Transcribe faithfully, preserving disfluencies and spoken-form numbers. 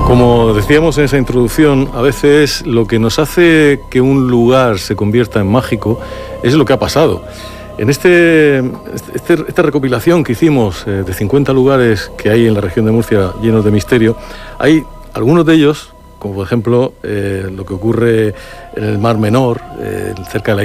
Como decíamos en esa introducción, a veces lo que nos hace que un lugar se convierta en mágico es lo que ha pasado. En este, este, esta recopilación que hicimos eh, de cincuenta lugares que hay en la región de Murcia llenos de misterio, hay algunos de ellos, como por ejemplo eh, lo que ocurre en el Mar Menor, eh, cerca de la